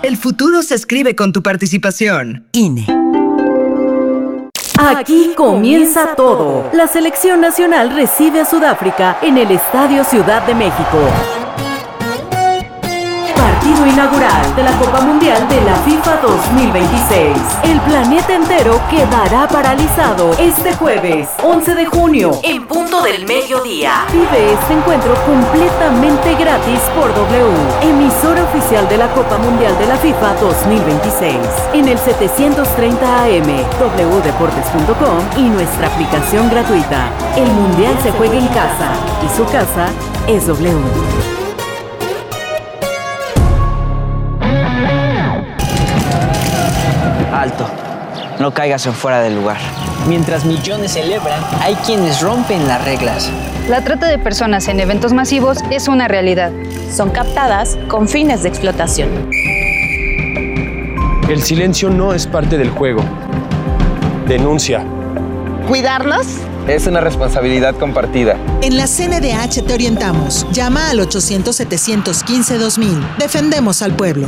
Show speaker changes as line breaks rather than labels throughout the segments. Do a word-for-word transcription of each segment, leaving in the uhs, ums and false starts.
El futuro se escribe con tu participación.
I N E.
Aquí comienza todo. La selección nacional recibe a Sudáfrica en el Estadio Ciudad de México. Partido inaugural de la Copa Mundial de la FIFA dos mil veintiséis. El planeta entero quedará paralizado este jueves, once de junio, en punto del mediodía. Vive este encuentro completamente gratis por W, emisora oficial de la Copa Mundial de la FIFA dos mil veintiséis, en el setecientos treinta A M, w deportes punto com y nuestra aplicación gratuita. El Mundial se juega en casa y su casa es W.
Alto, no caigas en fuera del lugar.
Mientras millones celebran, hay quienes rompen las reglas.
La trata de personas en eventos masivos es una realidad.
Son captadas con fines de explotación.
El silencio no es parte del juego. Denuncia.
¿Cuidarnos?
Es una responsabilidad compartida.
En la C N D H te orientamos. Llama al ochocientos, setecientos quince, dos mil. Defendemos al pueblo.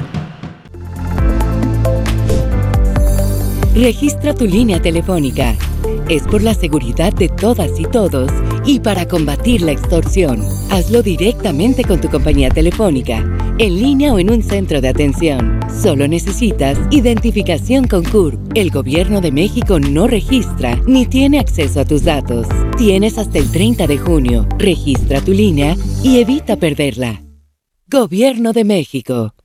Registra tu línea telefónica. Es por la seguridad de todas y todos y para combatir la extorsión. Hazlo directamente con tu compañía telefónica, en línea o en un centro de atención. Solo necesitas identificación con C U R P. El Gobierno de México no registra ni tiene acceso a tus datos. Tienes hasta el treinta de junio. Registra tu línea y evita perderla. Gobierno de México.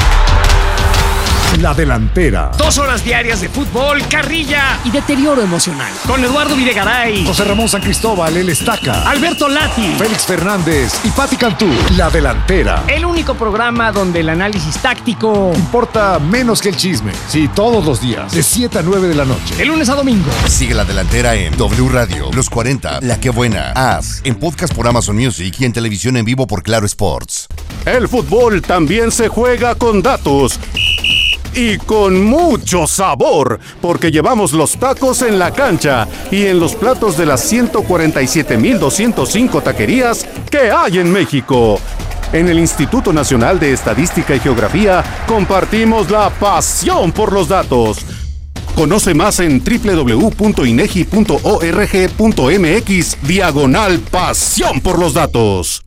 La Delantera.
Dos horas diarias de fútbol, carrilla
y deterioro emocional.
Con Eduardo Videgaray,
José Ramón San Cristóbal, el Estaca,
Alberto Lati,
Félix Fernández y Pati Cantú. La Delantera.
El único programa donde el análisis táctico
importa menos que el chisme. Sí, todos los días, de siete a nueve de la noche.
De lunes a domingo.
Sigue La Delantera en W Radio, Los cuarenta, La Que Buena, As, en podcast por Amazon Music y en televisión en vivo por Claro Sports.
El fútbol también se juega con datos. Y con mucho sabor, porque llevamos los tacos en la cancha y en los platos de las ciento cuarenta y siete mil doscientos cinco taquerías que hay en México. En el Instituto Nacional de Estadística y Geografía compartimos la pasión por los datos. Conoce más en doble u doble u doble u punto inegi punto org punto mx diagonal pasión por los datos.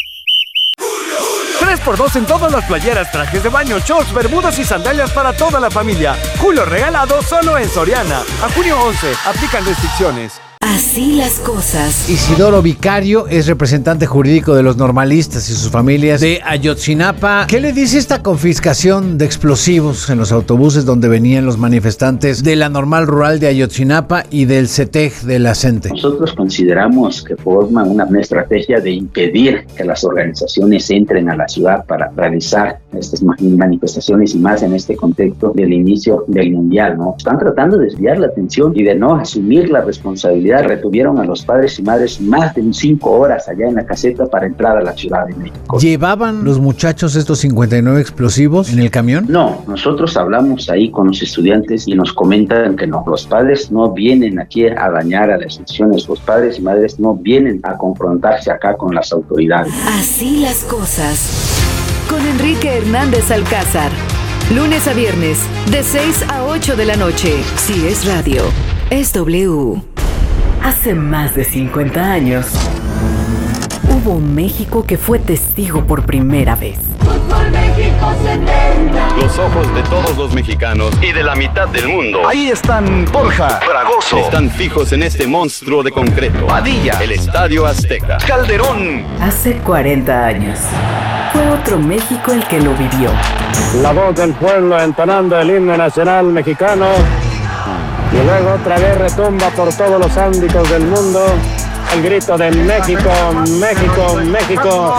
tres por dos en todas las playeras, trajes de baño, shorts, bermudas y sandalias para toda la familia. Julio regalado solo en Soriana. A junio once, aplican restricciones.
Así las cosas.
Isidoro Vicario es representante jurídico de los normalistas y sus familias de Ayotzinapa. ¿Qué le dice esta confiscación de explosivos en los autobuses donde venían los manifestantes de la Normal Rural de Ayotzinapa y del CETEG de la CENTE?
Nosotros consideramos que forma una, una estrategia de impedir que las organizaciones entren a la ciudad para realizar estas manifestaciones y más en este contexto del inicio del Mundial, ¿no? Están tratando de desviar la atención y de no asumir la responsabilidad. Retuvieron a los padres y madres más de cinco horas allá en la caseta para entrar a la Ciudad de México.
¿Llevaban los muchachos estos cincuenta y nueve explosivos en el camión?
No, nosotros hablamos ahí con los estudiantes y nos comentan que no. Los padres no vienen aquí a dañar a las instituciones. Los padres y madres no vienen a confrontarse acá con las autoridades.
Así las cosas. Con Enrique Hernández Alcázar. Lunes a viernes, de seis a ocho de la noche. Si es radio, es W. Hace más de cincuenta años, hubo un México que fue testigo por primera vez.
Fútbol México setenta.
Los ojos de todos los mexicanos y de la mitad del mundo.
Ahí están Borja,
Fragoso. Están fijos en este monstruo de concreto.
Padilla.
El Estadio Azteca.
Calderón.
Hace cuarenta años, fue otro México el que lo vivió.
La voz del pueblo entonando el himno nacional mexicano. Y luego otra vez retumba por todos los ámbitos del mundo el grito de México, México, México.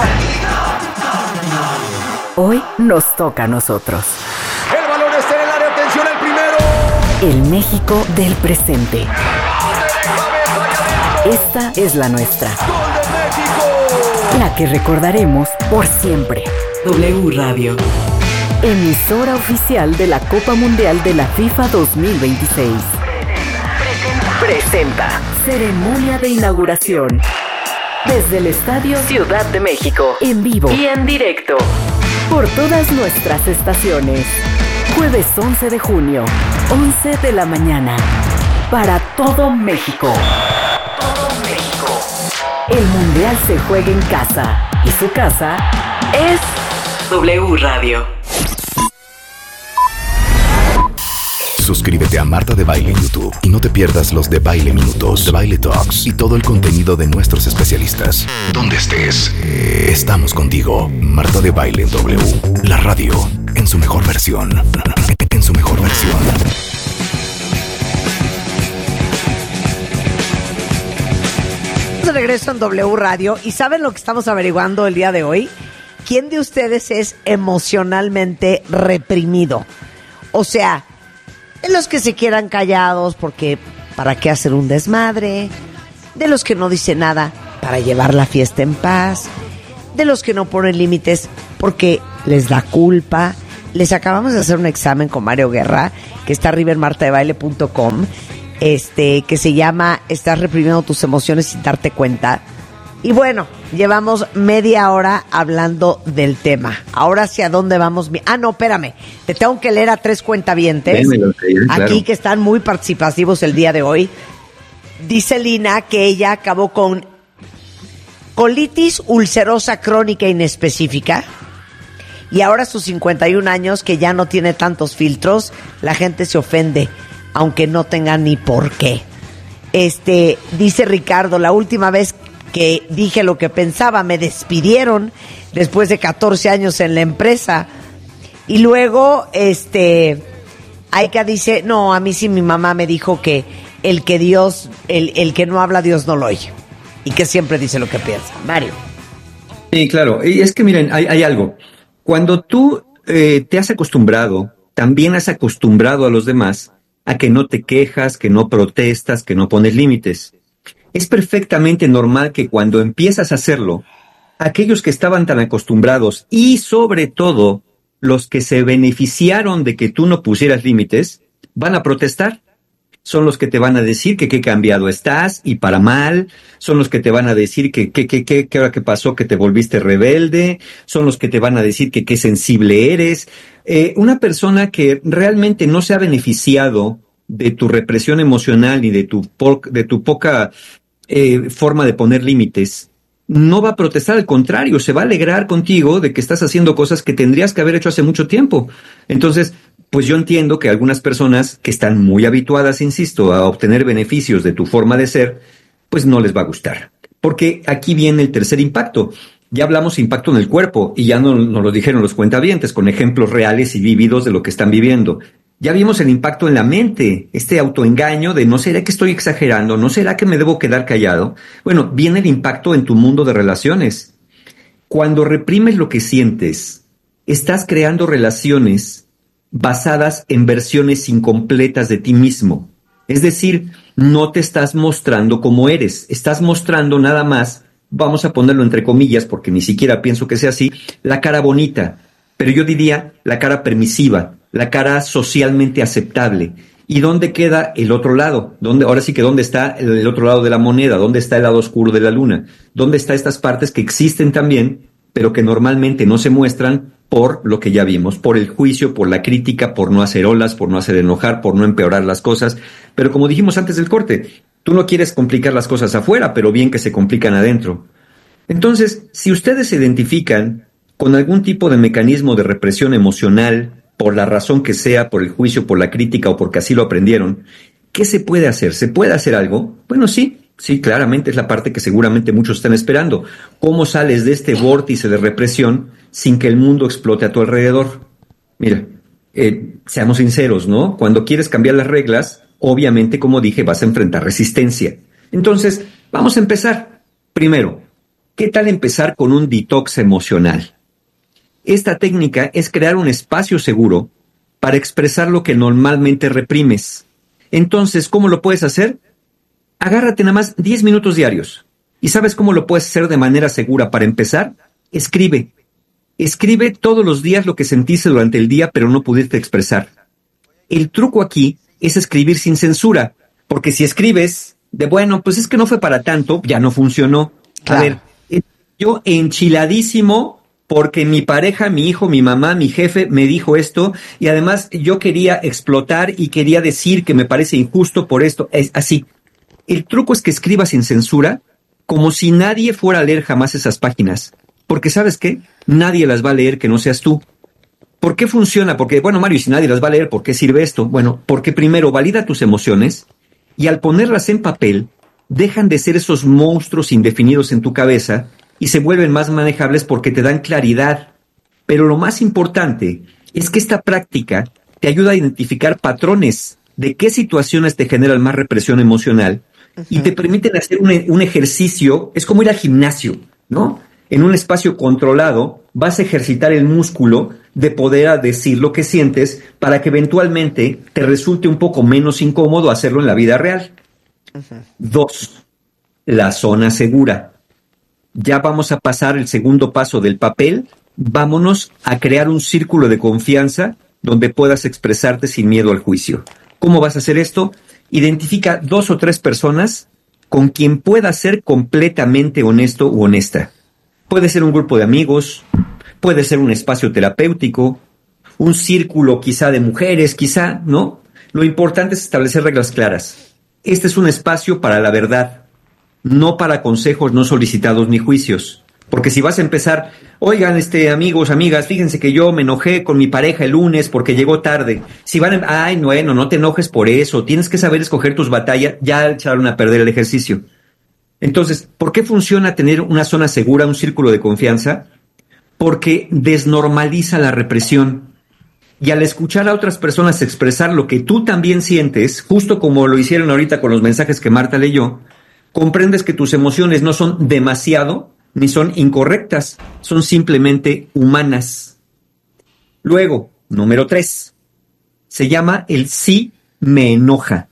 Hoy nos toca a nosotros.
El balón está en el área, atención al primero.
El México del presente. Esta es la nuestra.
¡Gol de México!
La que recordaremos por siempre. W Radio. Emisora oficial de la Copa Mundial de la FIFA dos mil veintiséis. Presenta ceremonia de inauguración desde el Estadio Ciudad de México, en vivo y en directo por todas nuestras estaciones. Jueves once de junio, once de la mañana. Para todo México. Todo México. El Mundial se juega en casa. Y su casa es W Radio.
Suscríbete a Marta de Baile en YouTube y no te pierdas los de Baile Minutos, de Baile Talks y todo el contenido de nuestros especialistas. Donde estés, estamos contigo. Marta de Baile en W, la radio en su mejor versión. En su mejor versión.
De regreso en W Radio, y ¿saben lo que estamos averiguando el día de hoy? ¿Quién de ustedes es emocionalmente reprimido? O sea, de los que se quedan callados porque ¿para qué hacer un desmadre? De los que no dicen nada para llevar la fiesta en paz. De los que no ponen límites porque les da culpa. Les acabamos de hacer un examen con Mario Guerra, que está arriba en marta de baile punto com, este, que se llama ¿Estás reprimiendo tus emociones sin darte cuenta? Y bueno, llevamos media hora hablando del tema. Ahora sí, ¿a dónde vamos? Ah, no, espérame. Te tengo que leer a tres cuentavientes
Démelo, sí, claro.
aquí que están muy participativos el día de hoy. Dice Lina que ella acabó con colitis ulcerosa crónica inespecífica y ahora a sus cincuenta y un años, que ya no tiene tantos filtros, la gente se ofende, aunque no tenga ni por qué. Este, dice Ricardo, la última vez que dije lo que pensaba, me despidieron después de catorce años en la empresa. Y luego, este, Aika dice, no, a mí sí mi mamá me dijo que el que Dios, el, el que no habla, Dios no lo oye. Y que siempre dice lo que piensa. Mario.
Sí, claro. Y es que miren, hay, hay algo. Cuando tú eh, te has acostumbrado, también has acostumbrado a los demás a que no te quejas, que no protestas, que no pones límites. Es perfectamente normal que cuando empiezas a hacerlo, aquellos que estaban tan acostumbrados y sobre todo los que se beneficiaron de que tú no pusieras límites, van a protestar. Son los que te van a decir que qué cambiado estás y para mal. Son los que te van a decir que qué qué qué qué hora que pasó que te volviste rebelde. Son los que te van a decir que qué sensible eres. Eh, una persona que realmente no se ha beneficiado de tu represión emocional y de tu po- de tu poca eh, forma de poner límites, no va a protestar, al contrario, se va a alegrar contigo de que estás haciendo cosas que tendrías que haber hecho hace mucho tiempo. Entonces, pues yo entiendo que algunas personas que están muy habituadas, insisto, a obtener beneficios de tu forma de ser, pues no les va a gustar. Porque aquí viene el tercer impacto. Ya hablamos de impacto en el cuerpo y ya nos no lo dijeron los cuentavientes con ejemplos reales y vívidos de lo que están viviendo. Ya vimos el impacto en la mente, este autoengaño de ¿no será que estoy exagerando? ¿No será que me debo quedar callado? Bueno, viene el impacto en tu mundo de relaciones. Cuando reprimes lo que sientes, estás creando relaciones basadas en versiones incompletas de ti mismo. Es decir, no te estás mostrando como eres, estás mostrando nada más, vamos a ponerlo entre comillas porque ni siquiera pienso que sea así, la cara bonita, pero yo diría la cara permisiva, la cara socialmente aceptable. ¿Y dónde queda el otro lado? ¿Dónde, ahora sí que dónde está el otro lado de la moneda? ¿Dónde está el lado oscuro de la luna? ¿Dónde están estas partes que existen también, pero que normalmente no se muestran por lo que ya vimos, por el juicio, por la crítica, por no hacer olas, por no hacer enojar, por no empeorar las cosas? Pero como dijimos antes del corte, tú no quieres complicar las cosas afuera, pero bien que se complican adentro. Entonces, si ustedes se identifican con algún tipo de mecanismo de represión emocional, por la razón que sea, por el juicio, por la crítica o porque así lo aprendieron, ¿qué se puede hacer? ¿Se puede hacer algo? Bueno, sí, sí, claramente es la parte que seguramente muchos están esperando. ¿Cómo sales de este vórtice de represión sin que el mundo explote a tu alrededor? Mira, eh, seamos sinceros, ¿no? Cuando quieres cambiar las reglas, obviamente, como dije, vas a enfrentar resistencia. Entonces, vamos a empezar. Primero, ¿qué tal empezar con un detox emocional? Esta técnica es crear un espacio seguro para expresar lo que normalmente reprimes. Entonces, ¿cómo lo puedes hacer? Agárrate nada más diez minutos diarios. ¿Y sabes cómo lo puedes hacer de manera segura para empezar? Escribe. Escribe todos los días lo que sentiste durante el día pero no pudiste expresar. El truco aquí es escribir sin censura, porque si escribes de bueno, pues es que no fue para tanto, ya no funcionó.
Claro.
A ver, yo enchiladísimo porque mi pareja, mi hijo, mi mamá, mi jefe me dijo esto y además yo quería explotar y quería decir que me parece injusto por esto. Es así. El truco es que escribas sin censura, como si nadie fuera a leer jamás esas páginas. Porque ¿sabes qué? Nadie las va a leer que no seas tú. ¿Por qué funciona? Porque, bueno, Mario, si nadie las va a leer, ¿por qué sirve esto? Bueno, porque primero valida tus emociones y al ponerlas en papel, dejan de ser esos monstruos indefinidos en tu cabeza y se vuelven más manejables porque te dan claridad. Pero lo más importante es que esta práctica te ayuda a identificar patrones de qué situaciones te generan más represión emocional uh-huh. y te permiten hacer un, un ejercicio. Es como ir al gimnasio, ¿no? En un espacio controlado vas a ejercitar el músculo de poder decir lo que sientes para que eventualmente te resulte un poco menos incómodo hacerlo en la vida real. Uh-huh. Dos, la zona segura. Ya vamos a pasar el segundo paso del papel. Vámonos a crear un círculo de confianza donde puedas expresarte sin miedo al juicio. ¿Cómo vas a hacer esto? Identifica dos o tres personas con quien puedas ser completamente honesto u honesta. Puede ser un grupo de amigos, puede ser un espacio terapéutico, un círculo quizá de mujeres, quizá, ¿no? Lo importante es establecer reglas claras. Este es un espacio para la verdad, no para consejos no solicitados ni juicios. Porque si vas a empezar, oigan, este, amigos, amigas, fíjense que yo me enojé con mi pareja el lunes porque llegó tarde. Si van a, ay, bueno, no te enojes por eso, tienes que saber escoger tus batallas, ya echaron a perder el ejercicio. Entonces, ¿por qué funciona tener una zona segura, un círculo de confianza? Porque desnormaliza la represión. Y al escuchar a otras personas expresar lo que tú también sientes, justo como lo hicieron ahorita con los mensajes que Marta leyó, comprendes que tus emociones no son demasiado ni son incorrectas, son simplemente humanas. Luego, número tres, se llama el sí me enoja.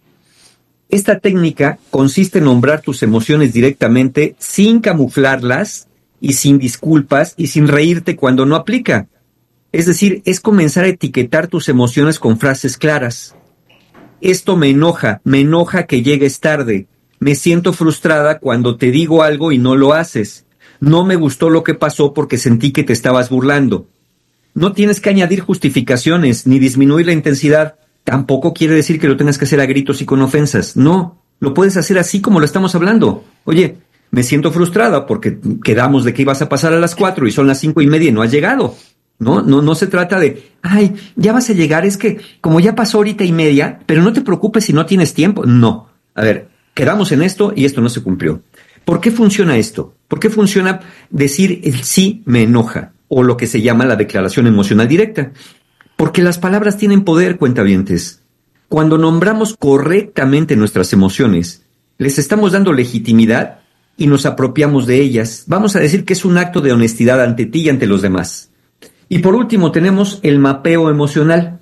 Esta técnica consiste en nombrar tus emociones directamente sin camuflarlas y sin disculpas y sin reírte cuando no aplica. Es decir, es comenzar a etiquetar tus emociones con frases claras. Esto me enoja, me enoja que llegues tarde. Me siento frustrada cuando te digo algo y no lo haces. No me gustó lo que pasó porque sentí que te estabas burlando. No tienes que añadir justificaciones ni disminuir la intensidad. Tampoco quiere decir que lo tengas que hacer a gritos y con ofensas. No, lo puedes hacer así como lo estamos hablando. Oye, me siento frustrada porque quedamos de que ibas a pasar a las cuatro y son las cinco y media y no has llegado. No, no, no se trata de, ay, ya vas a llegar, es que como ya pasó horita y media, pero no te preocupes si no tienes tiempo. No, a ver, quedamos en esto y esto no se cumplió. ¿Por qué funciona esto? ¿Por qué funciona decir el sí me enoja? O lo que se llama la declaración emocional directa. Porque las palabras tienen poder, cuentavientes. Cuando nombramos correctamente nuestras emociones, les estamos dando legitimidad y nos apropiamos de ellas. Vamos a decir que es un acto de honestidad ante ti y ante los demás. Y por último tenemos el mapeo emocional.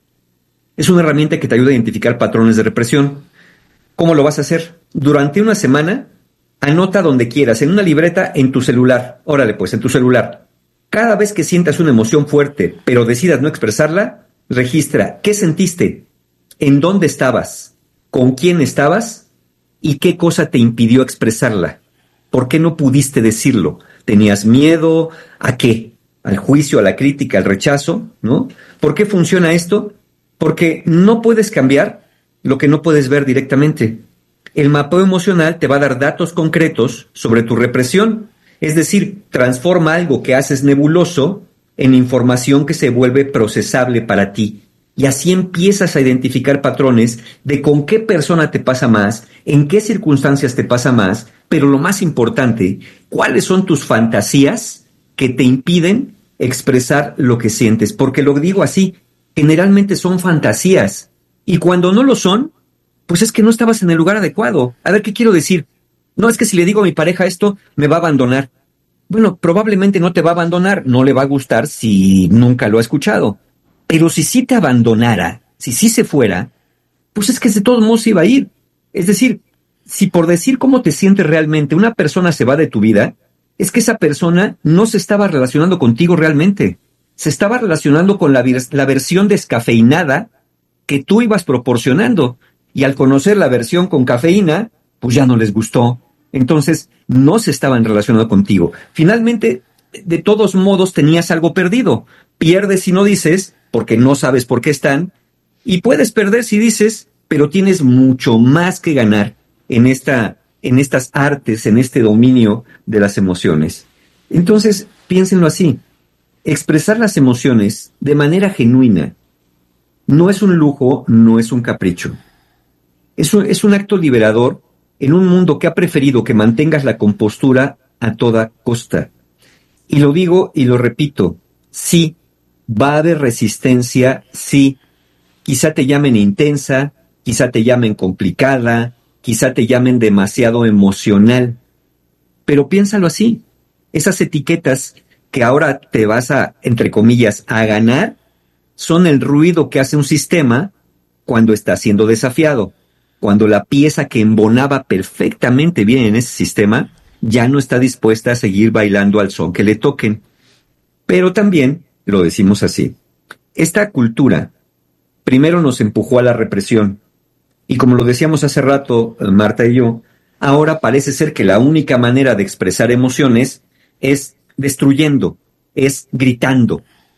Es una herramienta que te ayuda a identificar patrones de represión. ¿Cómo lo vas a hacer? Durante una semana, anota donde quieras, en una libreta, en tu celular. Órale pues, en tu celular. Cada vez que sientas una emoción fuerte, pero decidas no expresarla, registra qué sentiste, en dónde estabas, con quién estabas y qué cosa te impidió expresarla. ¿Por qué no pudiste decirlo? ¿Tenías miedo? ¿A qué? ¿Al juicio, a la crítica, al rechazo? ¿No? ¿Por qué funciona esto? Porque no puedes cambiar lo que no puedes ver directamente. El mapeo emocional te va a dar datos concretos sobre tu represión. Es decir, transforma algo que haces nebuloso en información que se vuelve procesable para ti. Y así empiezas a identificar patrones de con qué persona te pasa más, en qué circunstancias te pasa más, pero lo más importante, cuáles son tus fantasías que te impiden expresar lo que sientes. Porque lo digo así, generalmente son fantasías. Y cuando no lo son, pues es que no estabas en el lugar adecuado. A ver, ¿qué quiero decir? No, es que si le digo a mi pareja esto, me va a abandonar. Bueno, probablemente no te va a abandonar, no le va a gustar si nunca lo ha escuchado. Pero si sí te abandonara, si sí se fuera, pues es que de todos modos iba a ir. Es decir, si por decir cómo te sientes realmente una persona se va de tu vida, es que esa persona no se estaba relacionando contigo realmente. Se estaba relacionando con la, la versión descafeinada que tú ibas proporcionando. Y al conocer la versión con cafeína, pues ya no les gustó. Entonces, no se estaban relacionando contigo. Finalmente, de todos modos tenías algo perdido. Pierdes si no dices, porque no sabes por qué están, y puedes perder si dices, pero tienes mucho más que ganar en esta, en estas artes, en este dominio de las emociones. Entonces, piénsenlo así. Expresar las emociones de manera genuina no es un lujo, no es un capricho. Es un, es un acto liberador en un mundo que ha preferido que mantengas la compostura a toda costa. Y lo digo y lo repito, sí, va a haber resistencia, sí. Quizá te llamen intensa, quizá te llamen complicada, quizá te llamen demasiado emocional. Pero piénsalo así, esas etiquetas que ahora te vas a, entre comillas, a ganar, son el ruido que hace un sistema cuando está siendo desafiado. Cuando la pieza que embonaba perfectamente bien en ese sistema ya no está dispuesta a seguir bailando al son que le toquen. Pero también, lo decimos así, esta cultura primero nos empujó a la represión. Y como lo decíamos hace rato, Marta y yo, ahora parece ser que la única manera de expresar emociones es destruyendo, es gritando.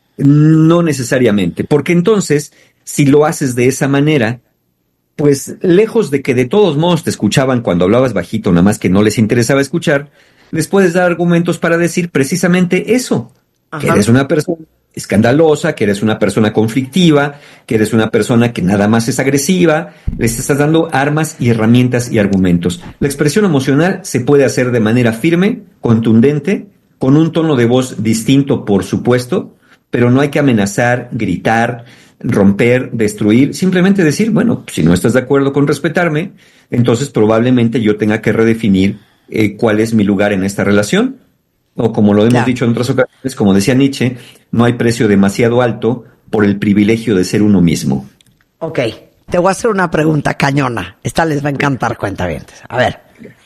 No necesariamente, porque entonces, si lo haces de esa manera, pues lejos de que de todos modos te escuchaban cuando hablabas bajito, nada más que no les interesaba escuchar, les puedes dar argumentos para decir precisamente eso, Ajá. que eres una persona escandalosa, que eres una persona conflictiva, que eres una persona que nada más es agresiva, les estás dando armas y herramientas y argumentos. La expresión emocional se puede hacer de manera firme, contundente, con un tono de voz distinto, por supuesto, pero no hay que amenazar, gritar, romper, destruir, simplemente decir, bueno, si no estás de acuerdo con respetarme, entonces probablemente yo tenga que redefinir eh, cuál es mi lugar en esta relación. O como lo hemos claro. dicho en otras ocasiones, como decía Nietzsche, no hay precio demasiado alto por el privilegio de ser uno mismo.
Ok, te voy a hacer una pregunta cañona. Esta les va a encantar, cuentavientes. A ver,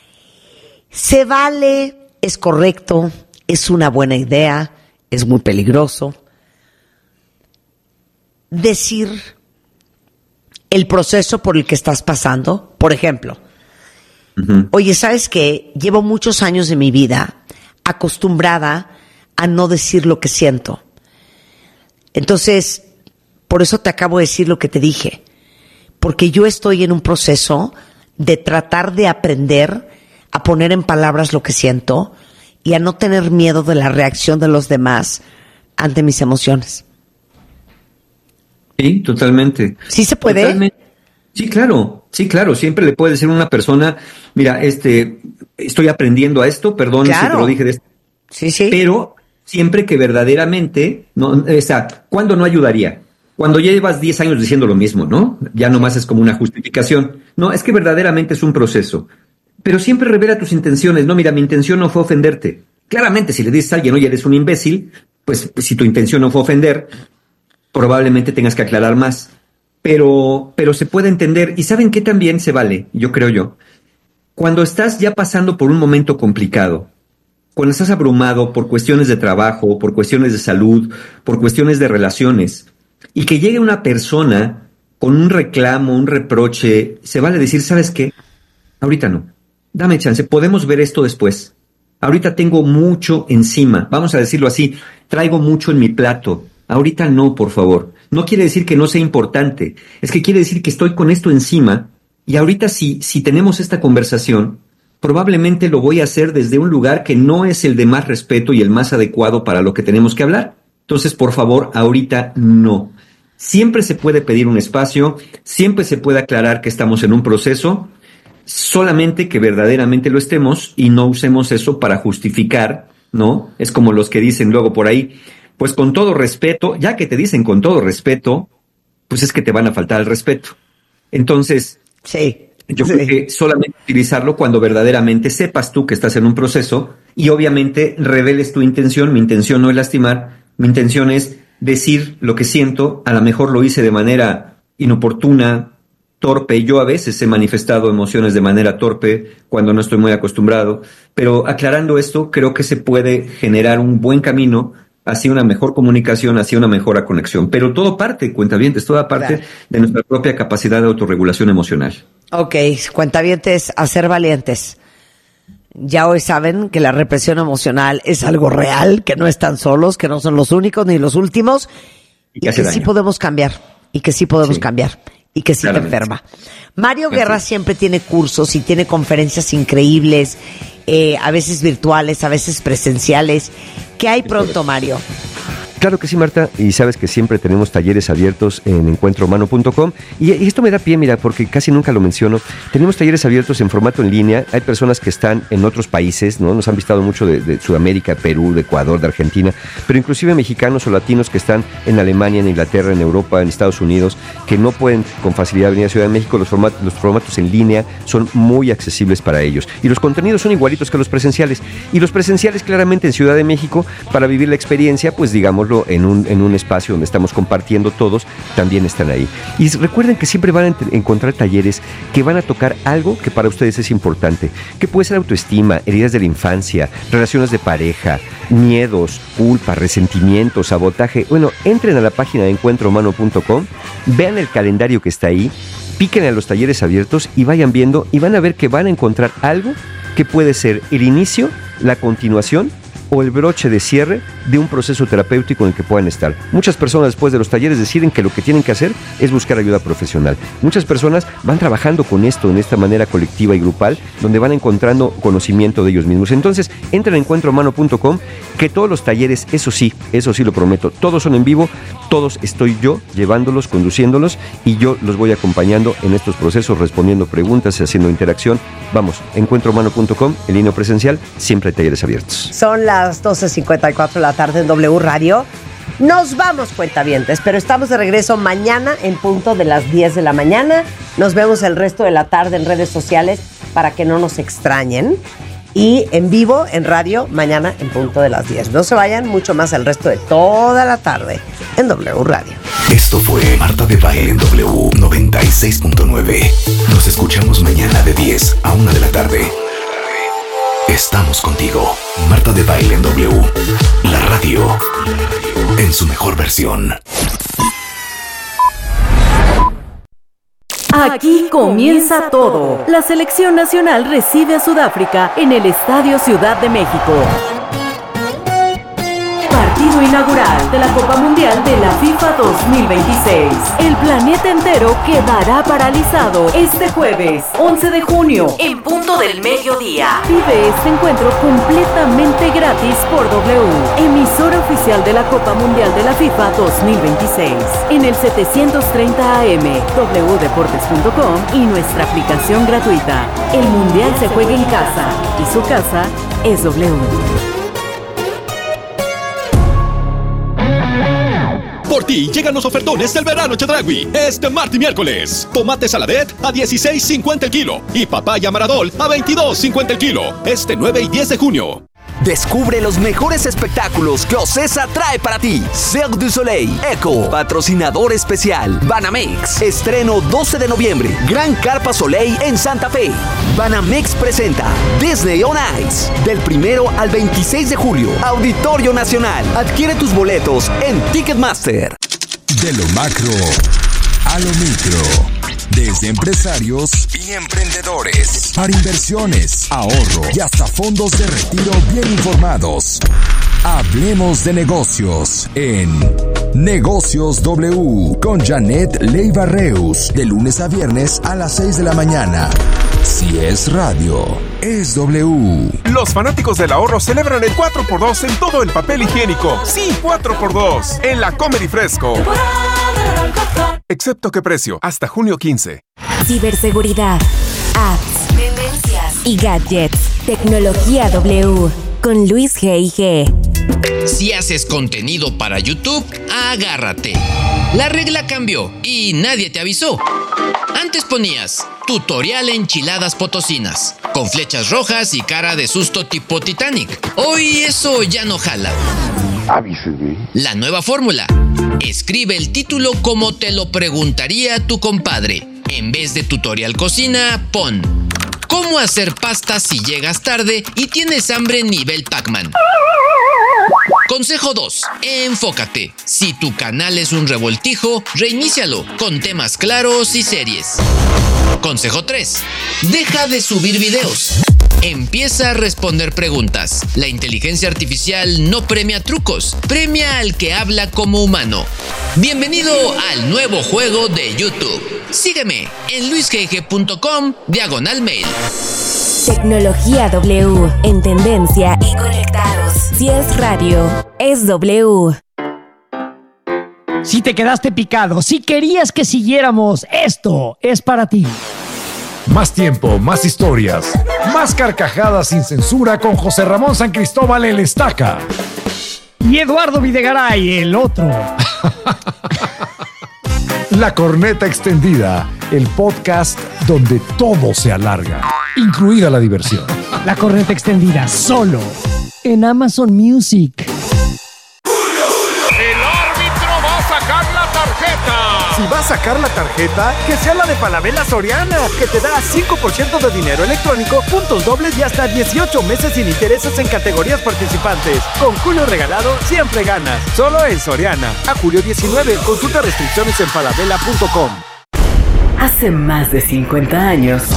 ¿se vale, es correcto, es una buena idea, es muy peligroso decir el proceso por el que estás pasando? Por ejemplo, uh-huh. oye, ¿sabes qué? Llevo muchos años de mi vida acostumbrada a no decir lo que siento. Entonces, por eso te acabo de decir lo que te dije. Porque yo estoy en un proceso de tratar de aprender a poner en palabras lo que siento y a no tener miedo de la reacción de los demás ante mis emociones.
Sí, totalmente.
¿Sí se puede?
Totalmente. Sí, claro, sí, claro. Siempre le puede decir a una persona, mira, este, estoy aprendiendo a esto, perdón claro. si te lo dije de esto.
Sí, sí.
Pero siempre que verdaderamente, no, o sea, ¿cuándo no ayudaría? Cuando ya llevas diez años diciendo lo mismo, ¿no? Ya nomás es como una justificación. No, es que verdaderamente es un proceso. Pero siempre revela tus intenciones. No, mira, mi intención no fue ofenderte. Claramente, si le dices a alguien, oye, eres un imbécil, pues si tu intención no fue ofender, probablemente tengas que aclarar más. Pero, pero se puede entender. ¿Y saben qué también se vale? Yo creo yo. Cuando estás ya pasando por un momento complicado, cuando estás abrumado por cuestiones de trabajo, por cuestiones de salud, por cuestiones de relaciones, y que llegue una persona con un reclamo, un reproche, se vale decir, ¿sabes qué? Ahorita no. Dame chance, podemos ver esto después. Ahorita tengo mucho encima. Vamos a decirlo así, traigo mucho en mi plato. Ahorita no, por favor. No quiere decir que no sea importante. Es que quiere decir que estoy con esto encima y ahorita si, si tenemos esta conversación, probablemente lo voy a hacer desde un lugar que no es el de más respeto y el más adecuado para lo que tenemos que hablar. Entonces, por favor, ahorita no. Siempre se puede pedir un espacio, siempre se puede aclarar que estamos en un proceso, solamente que verdaderamente lo estemos y no usemos eso para justificar, ¿no? Es como los que dicen luego por ahí, pues con todo respeto, ya que te dicen con todo respeto, pues es que te van a faltar el respeto. Entonces,
sí,
yo
sí.
creo que solamente utilizarlo cuando verdaderamente sepas tú que estás en un proceso y obviamente reveles tu intención. Mi intención no es lastimar, mi intención es decir lo que siento. A lo mejor lo hice de manera inoportuna, torpe. Yo a veces he manifestado emociones de manera torpe cuando no estoy muy acostumbrado, pero aclarando esto, creo que se puede generar un buen camino hacia una mejor comunicación, hacia una mejor conexión. Pero todo parte, cuentavientes, toda parte claro. de nuestra propia capacidad de autorregulación emocional.
Ok, cuentavientes, a ser valientes. Ya hoy saben que la represión emocional es algo real, que no están solos, que no son los únicos ni los últimos, y, y que, que sí podemos cambiar, y que sí podemos sí. cambiar, y que sí Claramente. te enferma. Mario Guerra Así. siempre tiene cursos y tiene conferencias increíbles, eh, a veces virtuales, a veces presenciales. ¿Qué hay pronto, Mario?
Claro que sí, Marta, y sabes que siempre tenemos talleres abiertos en encuentro humano punto com, y, y esto me da pie, mira, porque casi nunca lo menciono. Tenemos talleres abiertos en formato en línea. Hay personas que están en otros países, ¿no? Nos han visitado mucho de, de Sudamérica, Perú, de Ecuador, de Argentina, pero inclusive mexicanos o latinos que están en Alemania, en Inglaterra, en Europa, en Estados Unidos, que no pueden con facilidad venir a Ciudad de México. Los formatos, los formatos en línea son muy accesibles para ellos, y los contenidos son igualitos que los presenciales, y los presenciales claramente en Ciudad de México, para vivir la experiencia, pues digamos, En un, en un espacio donde estamos compartiendo todos, también están ahí. Y recuerden que siempre van a ent- encontrar talleres que van a tocar algo que para ustedes es importante, que puede ser autoestima, heridas de la infancia, relaciones de pareja, miedos, culpa, resentimiento, sabotaje. Bueno, entren a la página de encuentro humano punto com, vean el calendario que está ahí, piquen a los talleres abiertos y vayan viendo, y van a ver que van a encontrar algo que puede ser el inicio, la continuación o el broche de cierre de un proceso terapéutico en el que puedan estar. Muchas personas después de los talleres deciden que lo que tienen que hacer es buscar ayuda profesional. Muchas personas van trabajando con esto en esta manera colectiva y grupal, donde van encontrando conocimiento de ellos mismos. Entonces, entren a encuentro humano punto com, que todos los talleres, eso sí, eso sí lo prometo, todos son en vivo, todos estoy yo llevándolos, conduciéndolos, y yo los voy acompañando en estos procesos, respondiendo preguntas y haciendo interacción. Vamos, encuentro humano punto com, en línea presencial, siempre hay talleres abiertos.
Son las doce cincuenta y cuatro de la tarde en W Radio. Nos vamos, cuentavientes, pero estamos de regreso mañana en punto de las diez de la mañana. Nos vemos el resto de la tarde en redes sociales para que no nos extrañen. Y en vivo, en radio, mañana en punto de las diez. No se vayan, mucho más el resto de toda la tarde en W Radio.
Esto fue Marta de Baile en W noventa y seis punto nueve. Nos escuchamos mañana de diez a una de la tarde. Estamos contigo. Marta de Baile en W. La radio en su mejor versión.
Aquí comienza todo. La selección nacional recibe a Sudáfrica en el Estadio Ciudad de México. Partido inaugural de la Copa Mundial de la FIFA dos mil veintiséis. El planeta entero quedará paralizado este jueves, once de junio, en punto del mediodía. Vive este encuentro completamente gratis por W, emisora oficial de la Copa Mundial de la FIFA dos mil veintiséis, en el setecientos treinta A M, w deportes punto com y nuestra aplicación gratuita. El Mundial se juega en casa y su casa es W.
Por ti llegan los ofertones del verano Chedraui. Este martes y miércoles. Tomate saladet a dieciséis cincuenta el kilo y papaya maradol a veintidós cincuenta el kilo. Este nueve y diez de junio.
Descubre los mejores espectáculos que Ocesa trae para ti. Cirque du Soleil, Eco, patrocinador especial. Banamex, estreno doce de noviembre. Gran Carpa Soleil en Santa Fe. Banamex presenta Disney on Ice. Del primero al veintiséis de julio. Auditorio Nacional. Adquiere tus boletos en Ticketmaster.
De lo macro a lo micro. Desde empresarios y emprendedores, para inversiones, ahorro y hasta fondos de retiro bien informados. Hablemos de negocios en Negocios W con Janet Leiva Reus, de lunes a viernes a las seis de la mañana. Si es radio, es W.
Los fanáticos del ahorro celebran el cuatro por dos en todo el papel higiénico. Sí, cuatro por dos en la Comedy Fresco. Excepto qué precio, hasta junio quince.
Ciberseguridad, apps, tendencias y gadgets. Tecnología W con Luis G I G.
Si haces contenido para YouTube, agárrate. La regla cambió y nadie te avisó. Antes ponías tutorial enchiladas potosinas, con flechas rojas y cara de susto tipo Titanic. Hoy eso ya no jala. Avíseme. La nueva fórmula. Escribe el título como te lo preguntaría tu compadre. En vez de tutorial cocina, pon ¿cómo hacer pasta si llegas tarde y tienes hambre nivel Pac-Man? Consejo dos. Enfócate. Si tu canal es un revoltijo, reinícialo con temas claros y series. Consejo tres. Deja de subir videos. empieza a responder preguntas. La inteligencia artificial no premia trucos, premia al que habla como humano. Bienvenido al nuevo juego de YouTube. Sígueme en luisgg.com diagonal mail.
Tecnología W, en tendencia y conectados. Si es radio, es W.
Si te quedaste picado, si querías que siguiéramos, esto es para ti.
Más tiempo, más historias, más carcajadas sin censura con José Ramón San Cristóbal el Estaca.
Y Eduardo Videgaray, el otro.
La Corneta Extendida, el podcast donde todo se alarga, incluida la diversión.
La Corneta Extendida, solo en Amazon Music.
El árbitro va a sacar la tarjeta.
Si va a sacar la tarjeta, que sea la de Falabella Soriana, que te da cinco por ciento de dinero electrónico, puntos dobles y hasta dieciocho meses sin intereses en categorías participantes. Con Julio Regalado siempre ganas. Solo en Soriana. A julio diecinueve. Consulta restricciones en falabella punto com.
Hace más de cincuenta años,